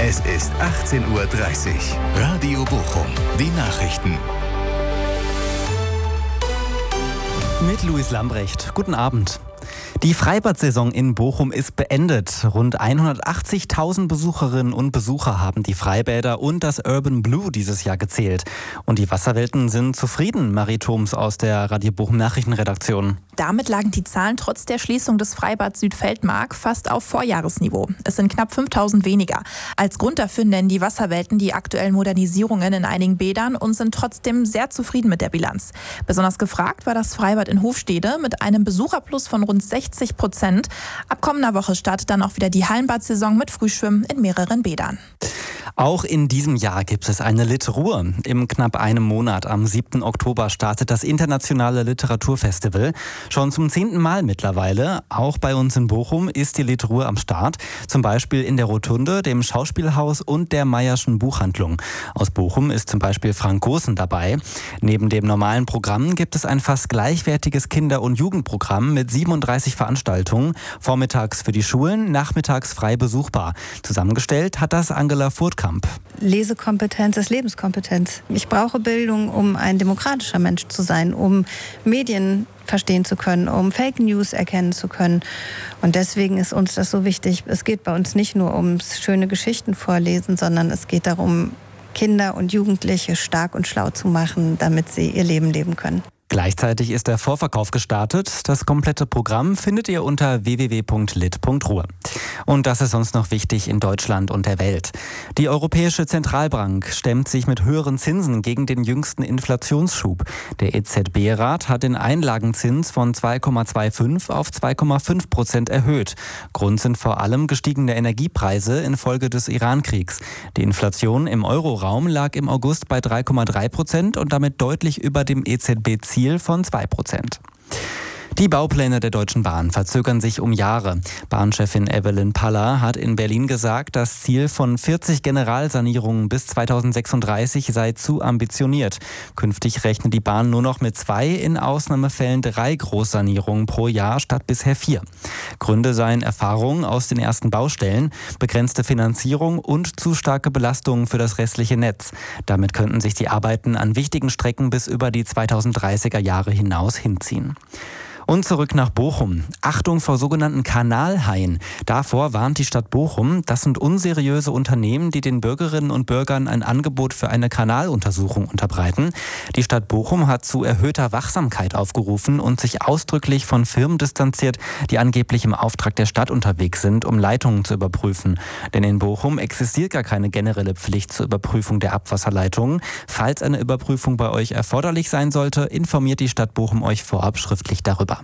Es ist 18:30 Uhr. Radio Bochum. Die Nachrichten. Mit Luis Lambrecht. Guten Abend. Die Freibad-Saison in Bochum ist beendet. Rund 180.000 Besucherinnen und Besucher haben die Freibäder und das Urban Blue dieses Jahr gezählt. Und die Wasserwelten sind zufrieden, Marie Thoms aus der Radio Bochum Nachrichtenredaktion. Damit lagen die Zahlen trotz der Schließung des Freibads Südfeldmark fast auf Vorjahresniveau. Es sind knapp 5.000 weniger. Als Grund dafür nennen die Wasserwelten die aktuellen Modernisierungen in einigen Bädern und sind trotzdem sehr zufrieden mit der Bilanz. Besonders gefragt war das Freibad in Hofstede mit einem Besucherplus von rund 60%. Ab kommender Woche startet dann auch wieder die Hallenbad-Saison mit Frühschwimmen in mehreren Bädern. Auch in diesem Jahr gibt es eine Litruhr. Im knapp einem Monat, am 7. Oktober, startet das internationale Literaturfestival. Schon zum 10. Mal mittlerweile. Auch bei uns in Bochum ist die Litruhr am Start. Zum Beispiel in der Rotunde, dem Schauspielhaus und der Mayer'schen Buchhandlung. Aus Bochum ist zum Beispiel Frank Goossen dabei. Neben dem normalen Programm gibt es ein fast gleichwertiges Kinder- und Jugendprogramm mit 37 Veranstaltungen. Vormittags für die Schulen, nachmittags frei besuchbar. Zusammengestellt hat das Angela Furtkamp. Lesekompetenz ist Lebenskompetenz. Ich brauche Bildung, um ein demokratischer Mensch zu sein, um Medien verstehen zu können, um Fake News erkennen zu können. Und deswegen ist uns das so wichtig. Es geht bei uns nicht nur ums schöne Geschichten vorlesen, sondern es geht darum, Kinder und Jugendliche stark und schlau zu machen, damit sie ihr Leben leben können. Gleichzeitig ist der Vorverkauf gestartet. Das komplette Programm findet ihr unter www.lit.ruhr. Und das ist sonst noch wichtig in Deutschland und der Welt. Die Europäische Zentralbank stemmt sich mit höheren Zinsen gegen den jüngsten Inflationsschub. Der EZB-Rat hat den Einlagenzins von 2,25 auf 2,5% erhöht. Grund sind vor allem gestiegene Energiepreise infolge des Iran-Kriegs. Die Inflation im Euroraum lag im August bei 3,3% und damit deutlich über dem EZB-Ziel von 2%. Die Baupläne der Deutschen Bahn verzögern sich um Jahre. Bahnchefin Evelyn Paller hat in Berlin gesagt, das Ziel von 40 Generalsanierungen bis 2036 sei zu ambitioniert. Künftig rechnet die Bahn nur noch mit 2, in Ausnahmefällen 3 Großsanierungen pro Jahr statt bisher 4. Gründe seien Erfahrungen aus den ersten Baustellen, begrenzte Finanzierung und zu starke Belastungen für das restliche Netz. Damit könnten sich die Arbeiten an wichtigen Strecken bis über die 2030er Jahre hinaus hinziehen. Und zurück nach Bochum. Achtung vor sogenannten Kanalhaien. Davor warnt die Stadt Bochum. Das sind unseriöse Unternehmen, die den Bürgerinnen und Bürgern ein Angebot für eine Kanaluntersuchung unterbreiten. Die Stadt Bochum hat zu erhöhter Wachsamkeit aufgerufen und sich ausdrücklich von Firmen distanziert, die angeblich im Auftrag der Stadt unterwegs sind, um Leitungen zu überprüfen. Denn in Bochum existiert gar keine generelle Pflicht zur Überprüfung der Abwasserleitungen. Falls eine Überprüfung bei euch erforderlich sein sollte, informiert die Stadt Bochum euch vorab schriftlich darüber.